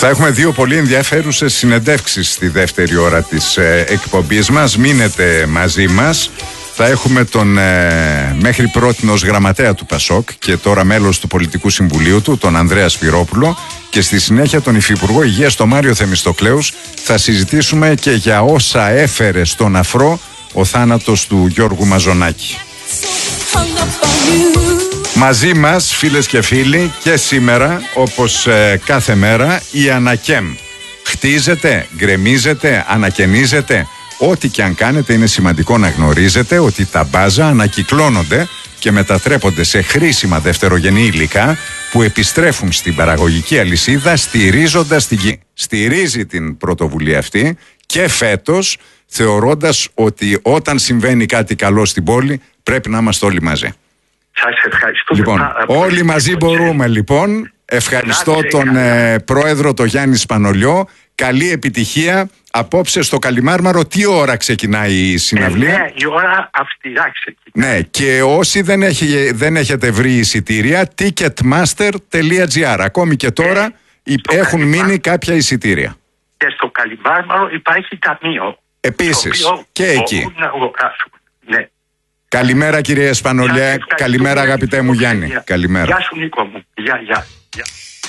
Θα έχουμε δύο πολύ ενδιαφέρουσες συνεντεύξεις στη δεύτερη ώρα της εκπομπής μας. Μείνετε μαζί μας. Θα έχουμε τον μέχρι πρότινος γραμματέα του ΠΑΣΟΚ και τώρα μέλος του Πολιτικού Συμβουλίου του, τον Ανδρέα Σπυρόπουλο, και στη συνέχεια τον Υφυπουργό Υγείας, τον Μάριο Θεμιστοκλέους. Θα συζητήσουμε και για όσα έφερε στον αφρό ο θάνατος του Γιώργου Μαζονάκη. Μαζί μας, φίλες και φίλοι, και σήμερα, όπως κάθε μέρα, η Ανακέμ. Χτίζεται, γκρεμίζεται, ανακαινίζεται. Ό,τι και αν κάνετε, είναι σημαντικό να γνωρίζετε ότι τα μπάζα ανακυκλώνονται και μετατρέπονται σε χρήσιμα δευτερογενή υλικά που επιστρέφουν στην παραγωγική αλυσίδα, στηρίζοντας τη γη. Στηρίζει την πρωτοβουλία αυτή και φέτος, θεωρώντας ότι όταν συμβαίνει κάτι καλό στην πόλη πρέπει να είμαστε όλοι μαζί. Σας ευχαριστώ. Λοιπόν, όλοι μαζί μπορούμε λοιπόν. Ευχαριστώ τον πρόεδρο, τον Γιάννη Σπανολιό. Καλή επιτυχία. Απόψε στο Καλιμάρμαρο, τι ώρα ξεκινάει η συναυλία? Ναι, η ώρα αυστηρά ξεκινάει. Ναι, και όσοι δεν έχετε βρει εισιτήρια, ticketmaster.gr. Ακόμη και τώρα έχουν μείνει κάποια εισιτήρια. Και στο Καλιμάρμαρο υπάρχει ταμείο. Επίσης, και εκεί. Ναι. Καλημέρα κύριε Σπανολιέ, καλημέρα αγαπητέ μου Γιάννη. Καλημέρα. Γεια σου Νίκο μου. Γεια.